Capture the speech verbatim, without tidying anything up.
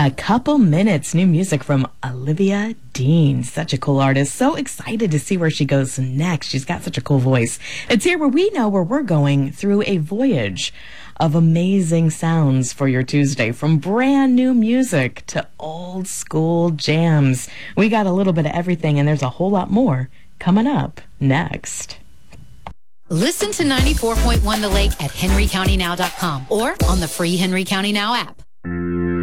A Couple Minutes, new music from Olivia Dean. Such a cool artist. So excited to see where she goes next. She's got such a cool voice. It's here where we know where we're going through a voyage of amazing sounds for your Tuesday, from brand new music to old school jams. We got a little bit of everything, and there's a whole lot more coming up next. Listen to ninety-four point one The Lake at henry county now dot com or on the free Henry County Now app.